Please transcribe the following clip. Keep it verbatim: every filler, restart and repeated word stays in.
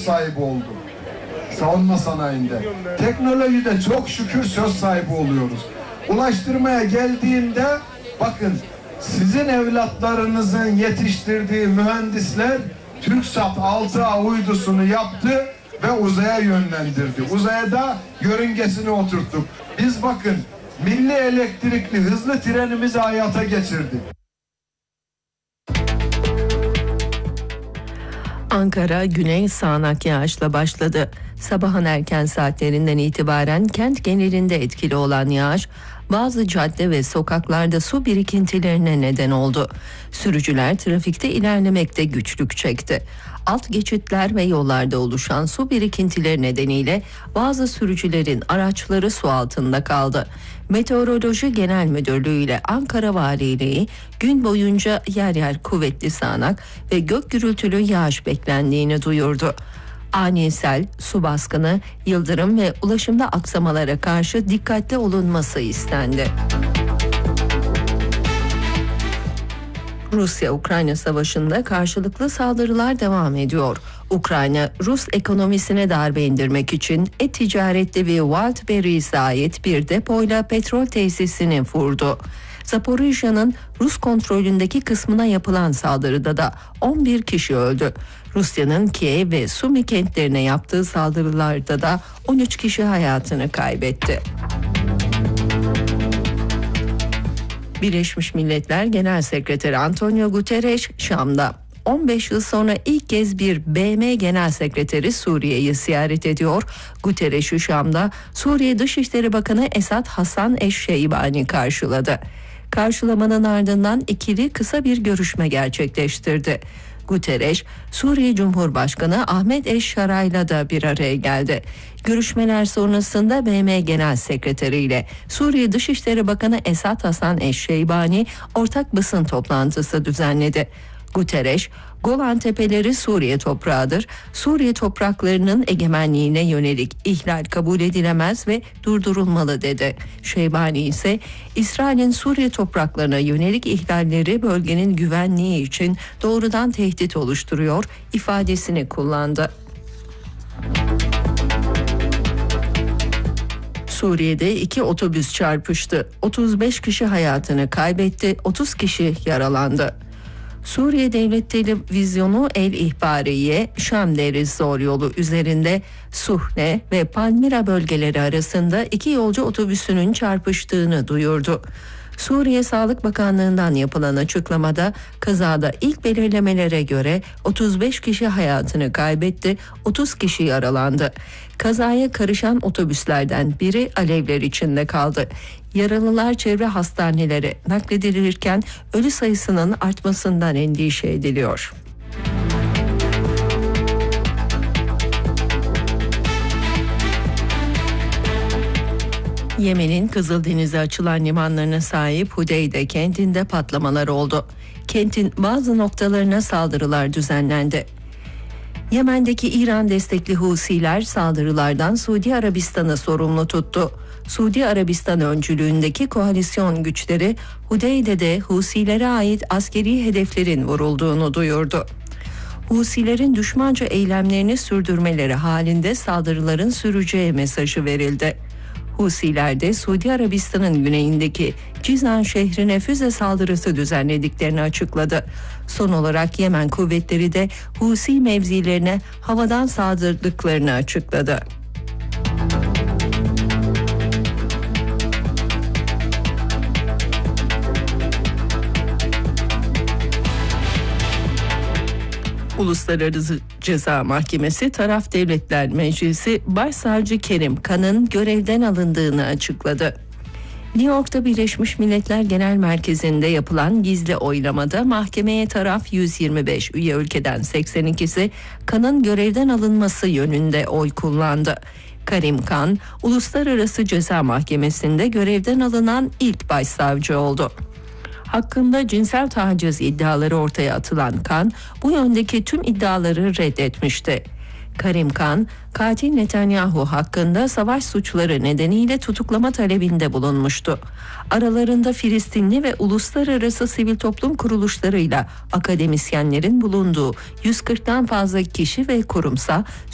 sahibi oldu. Savunma sanayinde. Teknolojide çok şükür söz sahibi oluyoruz. Ulaştırmaya geldiğinde bakın, sizin evlatlarınızın yetiştirdiği mühendisler TürkSat altı A uydusunu yaptı ve uzaya yönlendirdi. Uzaya da yörüngesini oturttuk. Biz bakın milli elektrikli hızlı trenimizi hayata geçirdik. Ankara güney sağanak yağışla başladı. Sabahın erken saatlerinden itibaren kent genelinde etkili olan yağış bazı cadde ve sokaklarda su birikintilerine neden oldu. Sürücüler trafikte ilerlemekte güçlük çekti. Alt geçitler ve yollarda oluşan su birikintileri nedeniyle bazı sürücülerin araçları su altında kaldı. Meteoroloji Genel Müdürlüğü ile Ankara Valiliği gün boyunca yer yer kuvvetli sağanak ve gök gürültülü yağış beklendiğini duyurdu. Ani sel, su baskını, yıldırım ve ulaşımda aksamalara karşı dikkatli olunması istendi. Rusya-Ukrayna savaşında karşılıklı saldırılar devam ediyor. Ukrayna, Rus ekonomisine darbe indirmek için e-ticaretli ve Wildberries'e ait bir depoyla petrol tesisini vurdu. Zaporijya'nın Rus kontrolündeki kısmına yapılan saldırıda da on bir kişi öldü. Rusya'nın Kiev ve Sumi kentlerine yaptığı saldırılarda da on üç kişi hayatını kaybetti. Birleşmiş Milletler Genel Sekreteri Antonio Guterres Şam'da. on beş yıl sonra ilk kez bir B M Genel Sekreteri Suriye'yi ziyaret ediyor. Guterres'i Şam'da Suriye Dışişleri Bakanı Esad Hasan Eşşeybani karşıladı. Karşılamanın ardından ikili kısa bir görüşme gerçekleştirdi. Guterres, Suriye Cumhurbaşkanı Ahmet Eşşaray'la da bir araya geldi. Görüşmeler sonrasında B M Genel Sekreteri ile Suriye Dışişleri Bakanı Esad Hasan Eşşeybani ortak basın toplantısı düzenledi. Guterres, Golan Tepeleri Suriye toprağıdır. Suriye topraklarının egemenliğine yönelik ihlal kabul edilemez ve durdurulmalı dedi. Şeybani ise İsrail'in Suriye topraklarına yönelik ihlalleri bölgenin güvenliği için doğrudan tehdit oluşturuyor ifadesini kullandı. Suriye'de iki otobüs çarpıştı. otuz beş kişi hayatını kaybetti, otuz kişi yaralandı. Suriye Devlet Televizyonu El İhbariye, Şam Deriz Zor yolu üzerinde Suhne ve Palmira bölgeleri arasında iki yolcu otobüsünün çarpıştığını duyurdu. Suriye Sağlık Bakanlığı'ndan yapılan açıklamada kazada ilk belirlemelere göre otuz beş kişi hayatını kaybetti, otuz kişi yaralandı. Kazaya karışan otobüslerden biri alevler içinde kaldı. Yaralılar çevre hastanelere nakledilirken ölü sayısının artmasından endişe ediliyor. Yemen'in Kızıldeniz'e açılan limanlarına sahip Hudeyde kentinde patlamalar oldu. Kentin bazı noktalarına saldırılar düzenlendi. Yemen'deki İran destekli Husiler saldırılardan Suudi Arabistan'ı sorumlu tuttu. Suudi Arabistan öncülüğündeki koalisyon güçleri Hudeyde'de Husilere ait askeri hedeflerin vurulduğunu duyurdu. Husilerin düşmanca eylemlerini sürdürmeleri halinde saldırıların süreceği mesajı verildi. Husiler de Suudi Arabistan'ın güneyindeki Cizan şehrine füze saldırısı düzenlediklerini açıkladı. Son olarak Yemen kuvvetleri de Husi mevzilerine havadan saldırdıklarını açıkladı. Uluslararası Ceza Mahkemesi Taraf Devletler Meclisi Başsavcı Kerim Khan'ın görevden alındığını açıkladı. New York'ta Birleşmiş Milletler Genel Merkezi'nde yapılan gizli oylamada mahkemeye taraf yüz yirmi beş üye ülkeden seksen ikisi Khan'ın görevden alınması yönünde oy kullandı. Kerim Khan, Uluslararası Ceza Mahkemesi'nde görevden alınan ilk başsavcı oldu. Hakkında cinsel taciz iddiaları ortaya atılan Khan, bu yöndeki tüm iddiaları reddetmişti. Kerim Khan, katil Netanyahu hakkında savaş suçları nedeniyle tutuklama talebinde bulunmuştu. Aralarında Filistinli ve uluslararası sivil toplum kuruluşlarıyla akademisyenlerin bulunduğu yüz kırktan fazla kişi ve kurumsa